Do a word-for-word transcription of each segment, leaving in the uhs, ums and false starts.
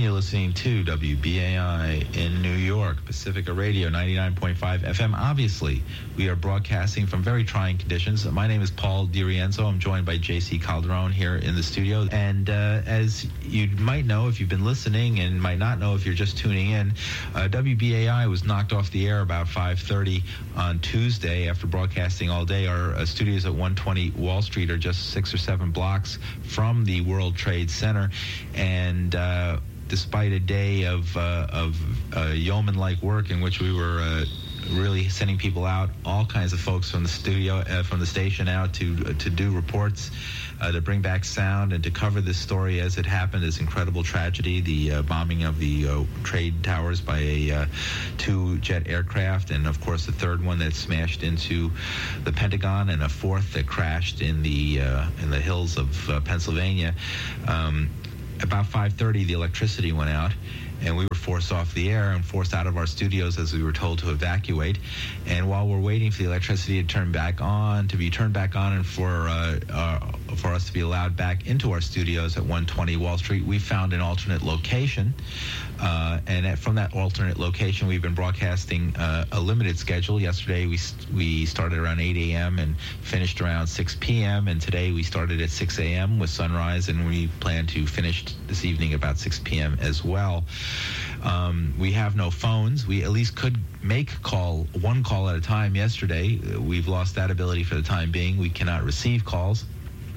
you're listening to W B A I in New York, Pacifica Radio, ninety-nine point five F M. Obviously, we are broadcasting from very trying conditions. My name is Paul DiRienzo. I'm joined by J C Calderon here in the studio. And uh, as you might know if you've been listening, and might not know if you're just tuning in, uh, W B A I was knocked off the air about five thirty on Tuesday after broadcasting all day. Our uh, studios at one twenty Wall Street are just six or seven blocks from the World Trade Center. And uh, despite a day of, uh, of uh, yeoman-like work in which we were uh, really sending people out, all kinds of folks from the studio, uh, from the station out to uh, to do reports, uh, to bring back sound and to cover this story as it happened, this incredible tragedy, the uh, bombing of the uh, trade towers by a uh, two jet aircraft, and of course the third one that smashed into the Pentagon, and a fourth that crashed in the uh, in the hills of uh, Pennsylvania. Um, about five thirty, the electricity went out, and we were forced off the air and forced out of our studios as we were told to evacuate. And while we're waiting for the electricity to turn back on, to be turned back on, and for uh, uh, for us to be allowed back into our studios at one twenty Wall Street, we found an alternate location. Uh, and at, from that alternate location, we've been broadcasting uh, a limited schedule. Yesterday, we we started around eight a.m. and finished around six p.m. And today, we started at six a.m. with sunrise, and we plan to finish this evening about six p.m. as well. Um, we have no phones. We at least could make call one call at a time yesterday. We've lost that ability for the time being. We cannot receive calls.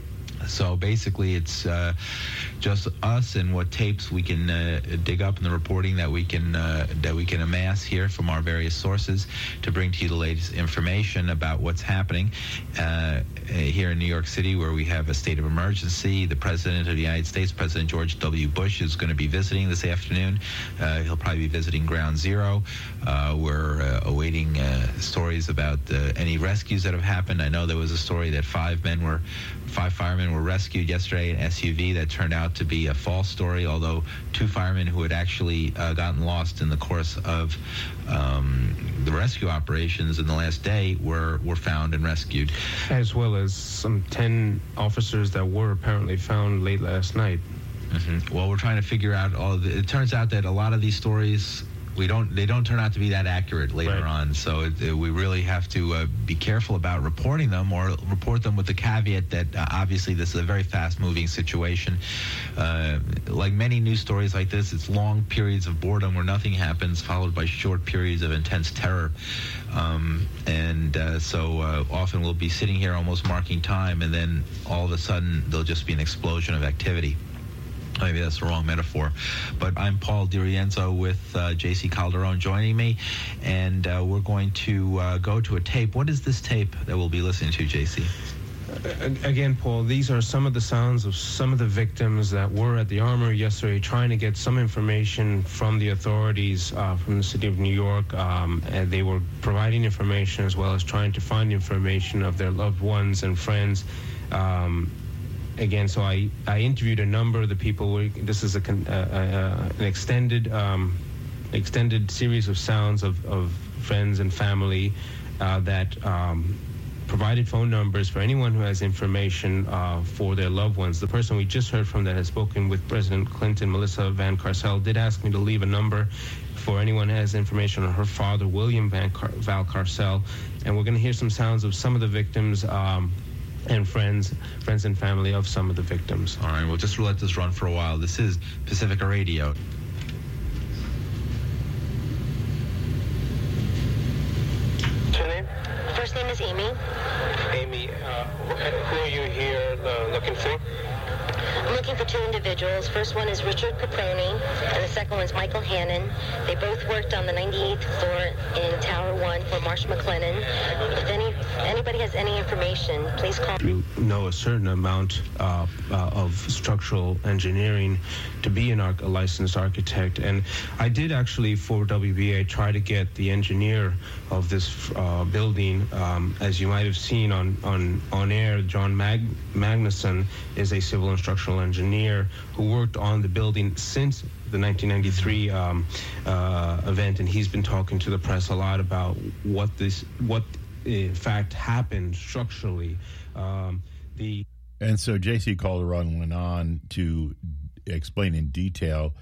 So basically, it's uh, just us and what tapes we can uh, dig up in the reporting that we can uh, that we can amass here from our various sources to bring to you the latest information about what's happening uh, here in New York City, where we have a state of emergency. The President of the United States, President George W. Bush, is going to be visiting this afternoon. Uh, he'll probably be visiting Ground Zero. Uh, we're uh, awaiting uh, stories about uh, any rescues that have happened. I know there was a story that five men were, five firemen were rescued yesterday in an S U V. That turned out to be a false story, although two firemen who had actually uh, gotten lost in the course of um, the rescue operations in the last day were, were found and rescued. As well as some ten officers that were apparently found late last night. Mm-hmm. Well, we're trying to figure out all of the, it turns out that a lot of these stories, we don't they don't turn out to be that accurate later right. on. So it, it, we really have to uh, be careful about reporting them, or report them with the caveat that uh, obviously this is a very fast-moving situation. Uh, like many news stories like this, it's long periods of boredom where nothing happens, followed by short periods of intense terror. Um, and uh, so uh, often we'll be sitting here almost marking time, and then all of a sudden there'll just be an explosion of activity. Maybe that's the wrong metaphor. But I'm Paul DiRienzo with uh, J C Calderon joining me, and uh, we're going to uh, go to a tape. What is this tape that we'll be listening to, J C? Uh, again, Paul, these are some of the sounds of some of the victims that were at the Armory yesterday trying to get some information from the authorities uh, from the city of New York. Um, and they were providing information as well as trying to find information of their loved ones and friends. Um, Again, so I, I interviewed a number of the people. This is a, uh, uh, an extended um, extended series of sounds of, of friends and family uh, that um, provided phone numbers for anyone who has information uh, for their loved ones. The person we just heard from that has spoken with President Clinton, Melissa Van Carcel, did ask me to leave a number for anyone who has information on her father, William Van Car- Val Carcel. And we're going to hear some sounds of some of the victims um, and friends, friends and family of some of the victims. All right, we'll just let this run for a while. This is Pacifica Radio. What's your name? First name is Amy. Amy, uh, who are you here uh, looking for? I'm looking for two individuals. First one is Richard Caproni, and the second one is Michael Hannon. They both worked on the ninety-eighth floor in Tower One for Marsh McLennan. If any anybody has any information, please call. You know a certain amount uh, uh, of structural engineering to be an arch- a licensed architect, and I did actually for W B A try to get the engineer of this uh, building. Um, as you might have seen on on on air, John Mag- Magnuson is a civil and structural engineer who worked on the building since the nineteen ninety-three um, uh, event, and he's been talking to the press a lot about what this, what in fact happened structurally. Um, the and so J C Calderon went on to explain in detail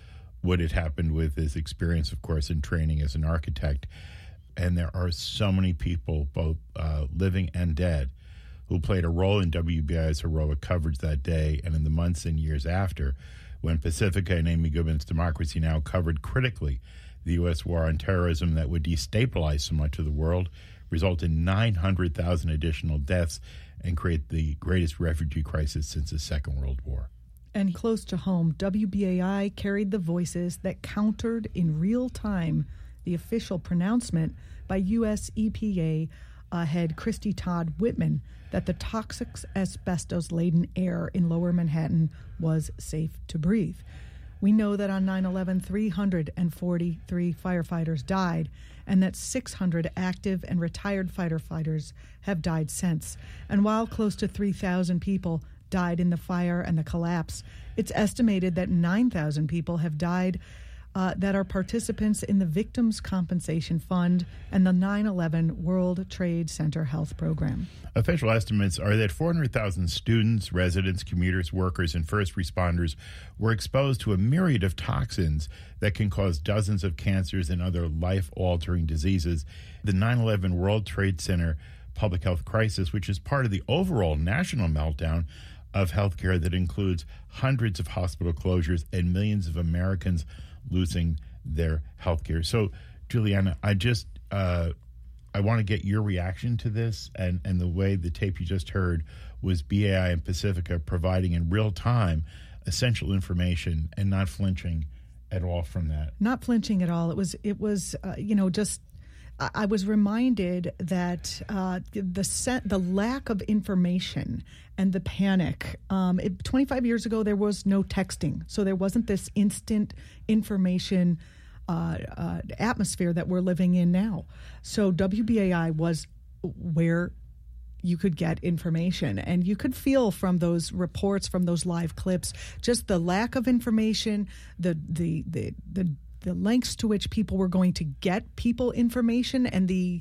what had happened with his experience, of course, in training as an architect. And there are so many people, both uh, living and dead, who played a role in W B I's heroic coverage that day and in the months and years after, when Pacifica and Amy Goodman's Democracy Now! Covered critically the U S war on terrorism that would destabilize so much of the world, result in nine hundred thousand additional deaths, and create the greatest refugee crisis since the Second World War. And close to home, W B A I carried the voices that countered in real time the official pronouncement by U S E P A uh, head Christy Todd Whitman that the toxic asbestos-laden air in lower Manhattan was safe to breathe. We know that on nine eleven, three hundred forty-three firefighters died, and that six hundred active and retired fighter fighters have died since. And while close to three thousand people died in the fire and the collapse, it's estimated that nine thousand people have died uh, that are participants in the Victims' Compensation Fund and the nine eleven World Trade Center Health Program. Official estimates are that four hundred thousand students, residents, commuters, workers, and first responders were exposed to a myriad of toxins that can cause dozens of cancers and other life-altering diseases. The nine eleven World Trade Center public health crisis, which is part of the overall national meltdown of healthcare that includes hundreds of hospital closures and millions of Americans losing their healthcare. So, Juliana, I just uh, I want to get your reaction to this, and, and the way the tape you just heard was B A I and Pacifica providing in real time essential information and not flinching at all from that. Not flinching at all. It was it was uh, you know just. I was reminded that uh, the set, the lack of information and the panic. Um, it, twenty-five years ago, there was no texting, so there wasn't this instant information uh, uh, atmosphere that we're living in now. So W B A I was where you could get information, and you could feel from those reports, from those live clips, just the lack of information, the the the the. the lengths to which people were going to get people information, and the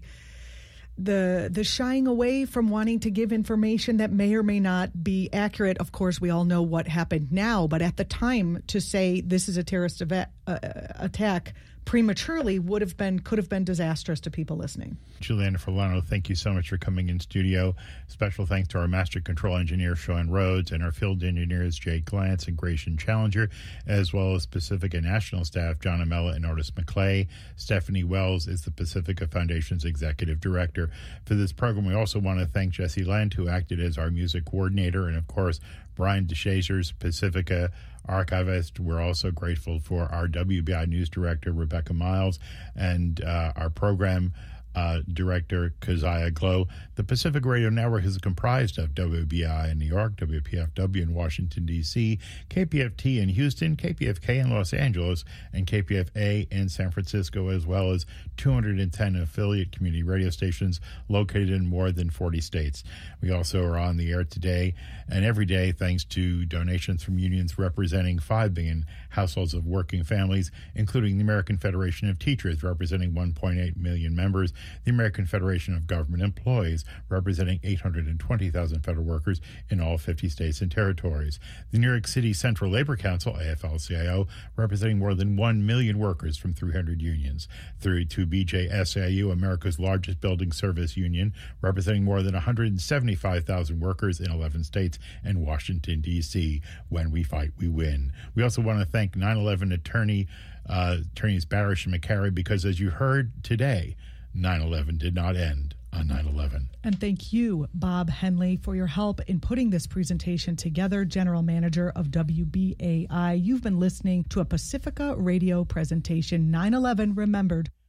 the the shying away from wanting to give information that may or may not be accurate. Of course, we all know what happened now, but at the time, to say this is a terrorist eva- uh, attack prematurely would have been could have been disastrous to people listening. Juliana Furlano, thank you so much for coming in studio. Special thanks to our master control engineer, Sean Rhodes, and our field engineers, Jay Glantz and Gratian Challenger, as well as Pacifica National staff, John Amella and Otis McClay. Stephanie Wells is the Pacifica Foundation's executive director. For this program, we also want to thank Jesse Lent, who acted as our music coordinator, and of course, Brian DeShazer's Pacifica archivist. We're also grateful for our W B I News Director, Rebecca Miles, and uh, our program uh, director, Keziah Glow. The Pacific Radio Network is comprised of W B I in New York, W P F W in Washington, D C, K P F T in Houston, K P F K in Los Angeles, and K P F A in San Francisco, as well as two hundred ten affiliate community radio stations located in more than forty states. We also are on the air today and every day thanks to donations from unions representing five billion households of working families, including the American Federation of Teachers, representing one point eight million members, the American Federation of Government Employees, representing eight hundred twenty thousand federal workers in all fifty states and territories, the New York City Central Labor Council, A F L C I O, representing more than one million workers from three hundred unions, thirty-two B J S A U, America's largest building service union, representing more than one hundred seventy-five thousand workers in eleven states and Washington, D C. When we fight, we win. We also want to thank nine eleven attorney, uh, attorneys Barish and McCary, because as you heard today, nine eleven did not end on nine eleven. And thank you, Bob Henley, for your help in putting this presentation together, General Manager of W B A I. You've been listening to a Pacifica Radio presentation, nine eleven Remembered.